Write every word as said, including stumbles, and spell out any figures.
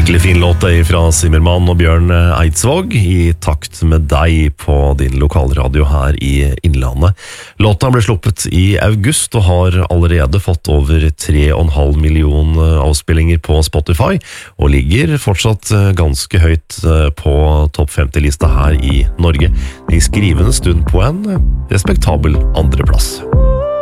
Skikkelig fin låt der fra Zimmermann og Bjørn Eidsvåg I takt med deg på din lokalradio her I Innlandet. Låta ble sluppet I august og har allerede fått over tre og en halv million avspillinger på Spotify og ligger fortsatt ganske høyt på topp femti-lista her I Norge. I skrivende stund på en respektabel andreplass.